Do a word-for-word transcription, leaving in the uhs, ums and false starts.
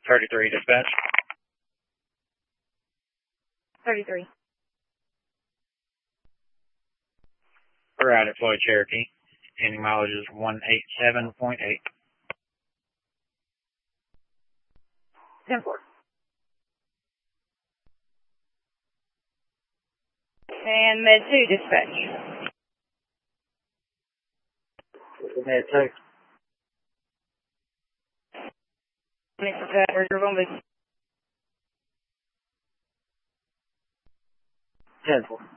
thirty-three, dispatch. thirty-three. We're out at Floyd Cherokee. Ending mileage is one eighty-seven point eight. ten four. And Med two, dispatch. Med two. Reserve only. ten four.